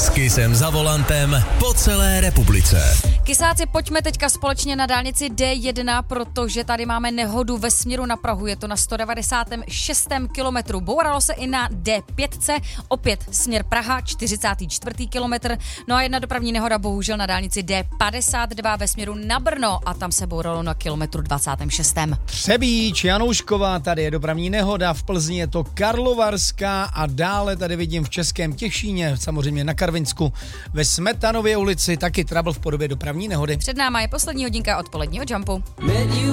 S Kissem za volantem po celé republice. Kysáci, pojďme teďka společně na dálnici D1, protože tady máme nehodu ve směru na Prahu. Je to na 196. kilometru. Bouralo se i na D5, opět směr Praha, 44. kilometr. No a jedna dopravní nehoda bohužel na dálnici D52 ve směru na Brno a tam se bouralo na kilometru 26. Třebíč, Janoušková, tady je dopravní nehoda, v Plzni je to Karlovarská a dále tady vidím v Českém Těšíně, samozřejmě na Karvinsku, ve Smetanově ulici taky trouble v podobě dopravní nehody. Před náma je poslední hodinka odpoledního Jumpu.